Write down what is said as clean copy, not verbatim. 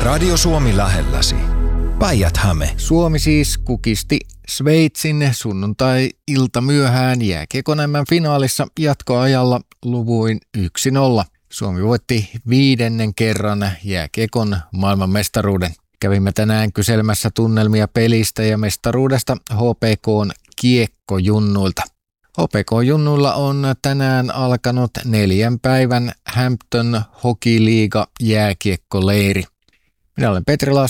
Radio Suomi lähelläsi. Päijät-Häme. Suomi siis kukisti Sveitsin sunnuntai-ilta myöhään jääkiekon finaalissa jatkoajalla luvuin 1-0. Suomi voitti 5. kerran jääkiekon maailmanmestaruuden. Kävimme tänään kyselemässä tunnelmia pelistä ja mestaruudesta HPK:n kiekkojunnuilta. HPK-junnuilla on tänään alkanut 4 päivän Hampton Hockey Liiga jääkiekkoleiri. Minä olen Petri Lassila